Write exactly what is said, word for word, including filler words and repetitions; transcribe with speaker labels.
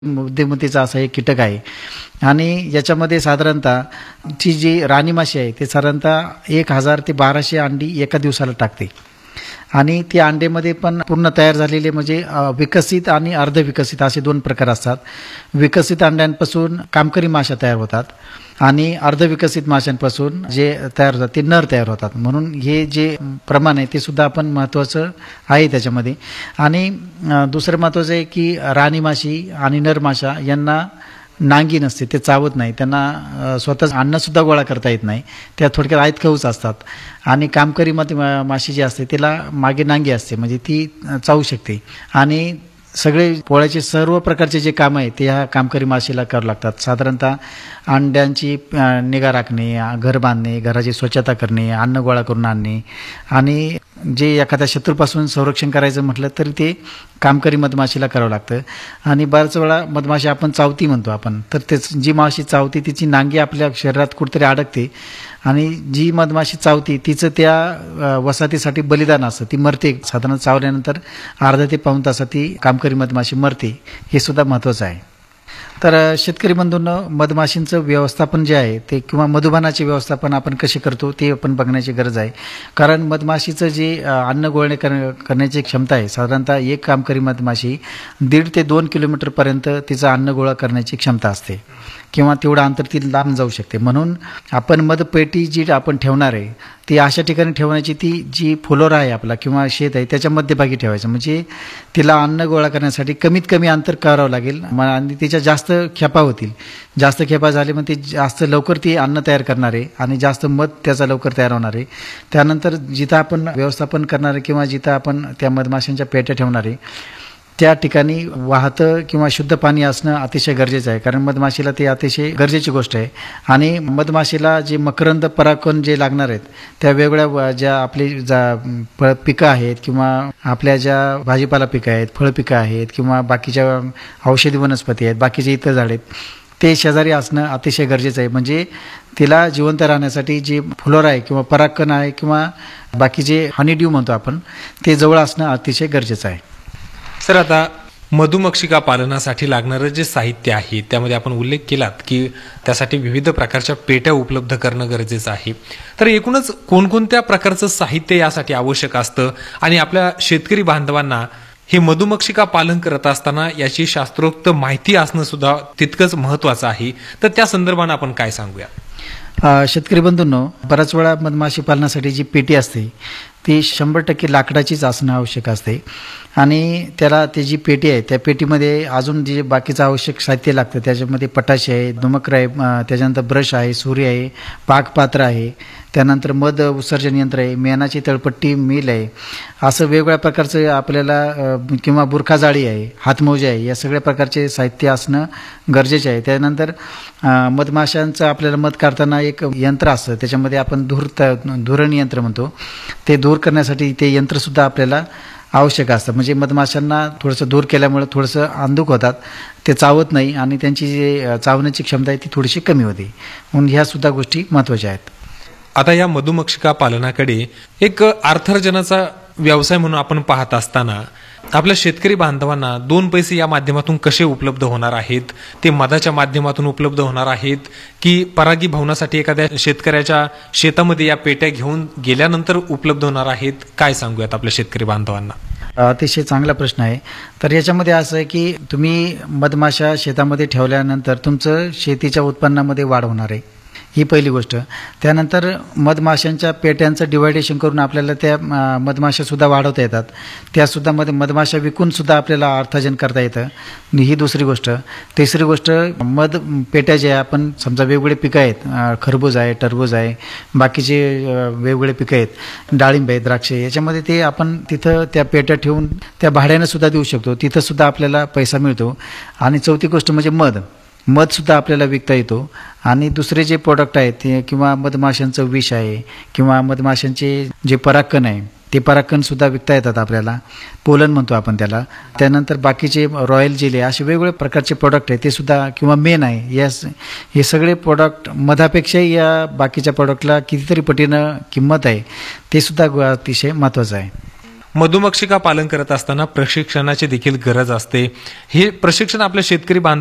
Speaker 1: बुद्धिमत्तेचा असा एक कीटक आहे आणि याच्यामध्ये साधारणतः ची जी राणी माशी आहे ते साधारणतः एक हजार ते बाराशे अंडी एका दिवसाला टाकते आणि ती अंडेमध्ये पण पूर्ण तयार झालेले म्हणजे विकसित आणि अर्धविकसित असे दोन प्रकार असतात. विकसित अंड्यांपासून कामकरी माशा तयार होतात आणि अर्धविकसित माशांपासून जे तयार होतात ते नर तयार होतात. म्हणून हे जे प्रमाण आहे ते सुद्धा आपण महत्त्वाचं आहे त्याच्यामध्ये. आणि दुसरं महत्त्वाचं आहे की राणी माशी आणि नर माशा यांना नांगी नसते, ते चावत नाही, त्यांना स्वतःच अन्नसुद्धा गोळा करता येत नाही, त्या थोडक्यात आयतखाऊच असतात. आणि कामकरी मध्ये माशी जी असते तिला मागे नांगी असते म्हणजे ती चावू शकते आणि सगळे पोळ्याचे सर्व प्रकारचे जे काम आहे ते ह्या कामकरी माशीला करावं लागतात. साधारणतः अंड्यांची निगा राखणे, घर बांधणे, घराची स्वच्छता करणे, अन्न गोळा करून आणणे आणि जे एखाद्या शत्रूपासून संरक्षण करायचं म्हटलं तरी ते कामकरी मधमाशीला करावं लागतं. आणि बऱ्याच वेळा मधमाशी आपण चावती म्हणतो आपण, तर तेच जी माशी चावते तिची नांगी आपल्या शरीरात कुठेतरी अडकते आणि जी मधमाशी चावती तिचं त्या वसाहतीसाठी बलिदान असतं, ती मरते. साधारण चावल्यानंतर अर्धा ते पाऊण तासात ती कामकरी मधमाशी मरते, हे सुद्धा महत्त्वाचं आहे. तर शेतकरी बंधूंनो, मधमाशींचं व्यवस्थापन जे आहे ते किंवा मधुबानाचे व्यवस्थापन आपण कसे करतो ते आपण बघण्याची गरज आहे. कारण मधमाशीचं जे अन्न गोळणे करण्याची क्षमता आहे, साधारणतः एक कामकरी मधमाशी दीड ते दोन किलोमीटरपर्यंत तिचं अन्न गोळा करण्याची क्षमता असते किंवा तेवढं अंतर ती लांब जाऊ शकते. म्हणून आपण मधपेटी जी आपण ठेवणार आहे ती अशा ठिकाणी ठेवण्याची, ती जी फुलोरा आहे आपला किंवा शेत आहे त्याच्या मध्यभागी ठेवायचं, म्हणजे तिला अन्न गोळा करण्यासाठी कमीत कमी अंतर करावं लागेल आणि तिच्या जास्त खेपा होतील. जास्त खेपा झाले मग ती जास्त लवकर ती अन्न तयार करणार आहे आणि जास्त मध त्याचा लवकर तयार होणार आहे. त्यानंतर जिथं आपण व्यवस्थापन करणार आहे किंवा जिथं आपण त्या मधमाशांच्या पेट्या ठेवणार आहे त्या ठिकाणी वाहतं किंवा शुद्ध पाणी असणं अतिशय गरजेचं आहे. कारण मधमाशीला ते अतिशय गरजेची गोष्ट आहे. आणि मधमाशीला जे मकरंद परागकण जे लागणार आहेत त्या वेगवेगळ्या ज्या आपली जा पिकं आहेत किंवा आपल्या ज्या भाजीपाला पिकं आहेत, फळपिकं आहेत किंवा बाकीच्या औषधी वनस्पती आहेत, बाकीचे इतर झाड आहेत, ते शेजारी असणं अतिशय गरजेचं आहे. म्हणजे तिला जिवंत राहण्यासाठी जे फ्लोरा आहे किंवा परागकण आहे किंवा बाकीचे हनीड्यू म्हणतो आपण, ते जवळ असणं अतिशय गरजेचं आहे.
Speaker 2: सर, आता मधुमक्षिका पालनासाठी लागणारं जे साहित्य आहे त्यामध्ये आपण उल्लेख केलात की त्यासाठी विविध प्रकारच्या पेट्या उपलब्ध करणं गरजेचं आहे. तर एकूणच कोणकोणत्या प्रकारचं साहित्य यासाठी आवश्यक असतं आणि आपल्या शेतकरी बांधवांना हे मधुमक्षिका पालन करत असताना याची शास्त्रोक्त माहिती असणं सुद्धा तितकंच महत्त्वाचं आहे. तर त्या संदर्भानं आपण काय सांगूया?
Speaker 1: शेतकरी बंधूंनो, बऱ्याच वेळा मधमाशी पालनासाठी जी पेटी असते ती शंभर टक्के लाकडाचीच असणं आवश्यक असते आणि त्याला ती जी पेटी आहे त्या पेटीमध्ये अजून जे बाकीचं आवश्यक साहित्य लागतं त्याच्यामध्ये पटाशी आहे, दुमकर आहे, त्याच्यानंतर ब्रश आहे, सुरी आहे, पाकपात्र आहे, त्यानंतर मध उत्सर्जन यंत्र आहे, मेणाची तळपट्टी मिल आहे, असं वेगवेगळ्या प्रकारचं आपल्याला किंवा बुरखा जाळी आहे, हातमोजे आहे, या सगळ्या प्रकारचे साहित्य असणं गरजेचे आहे. त्यानंतर मधमाशांचं आपल्याला मध काढताना एक यंत्र असतं, त्याच्यामध्ये आपण धूर धुरण यंत्र म्हणतो, ते दूर करण्यासाठी ते यंत्रसुद्धा आपल्याला आवश्यक असतं. म्हणजे मधमाशांना थोडंसं दूर केल्यामुळे थोडंसं अंधुक होतात, ते चावत नाही आणि त्यांची जी चावण्याची क्षमता आहे ती थोडीशी कमी होते. म्हणून ह्यासुद्धा गोष्टी महत्त्वाच्या आहेत.
Speaker 2: आता या मधुमक्षिका पालनाकडे एक अर्थार्जनाचा व्यवसाय म्हणून आपण पाहत असताना आपल्या शेतकरी बांधवांना दोन पैसे या माध्यमातून कसे उपलब्ध होणार आहेत? ते मधाच्या माध्यमातून उपलब्ध होणार आहेत की परागी भवनासाठी एखाद्या शेतकऱ्याच्या शेतामध्ये या पेट्या घेऊन गेल्यानंतर उपलब्ध होणार आहेत? काय सांगूयात आपल्या शेतकरी बांधवांना?
Speaker 1: अतिशय चांगला प्रश्न आहे. तर याच्यामध्ये असं आहे की तुम्ही मधमाशा शेतामध्ये ठेवल्यानंतर तुमचं शेतीच्या उत्पन्नामध्ये वाढ होणार आहे, ही पहिली गोष्ट. त्यानंतर मधमाशांच्या पेट्यांचं डिवायडेशन करून आपल्याला त्या मधमाशासुद्धा वाढवता येतात, त्यासुद्धा मध मधमाशा विकूनसुद्धा आपल्याला अर्थार्जन करता येतं, ही दुसरी गोष्ट. तिसरी गोष्ट, मध पेट्या ज्या आपण समजा वेगवेगळे पिकं आहेत, खरबूज आहे, टरबूज आहे, बाकीचे वेगवेगळे पिकं आहेत, डाळिंब आहे, द्राक्ष, याच्यामध्ये ते आपण तिथं त्या पेट्या ठेवून त्या भाड्यानं सुद्धा देऊ शकतो, तिथंसुद्धा आपल्याला पैसा मिळतो. आणि चौथी गोष्ट म्हणजे मध मधसुद्धा आपल्याला विकता येतो. आणि दुसरे जे प्रोडक्ट आहेत ते किंवा मधमाशांचं विष आहे किंवा मधमाशांचे जे परागकण आहे ते परागकणसुद्धा विकता येतात आपल्याला, पोलन म्हणतो आपण त्याला. त्यानंतर बाकीचे रॉयल जेली, असे वेगवेगळे प्रकारचे प्रोडक्ट आहे ते सुद्धा, किंवा मेन आहे, यास हे सगळे प्रोडक्ट मधापेक्षाही या बाकीच्या प्रोडक्टला कितीतरी पटीनं किंमत आहे, ते सुद्धा अतिशय महत्त्वाचं आहे.
Speaker 2: मधुमक्षिका पालन करत असताना प्रशिक्षणाची देखील गरज असते. हे प्रशिक्षण आपल्या शेतकरी बांधव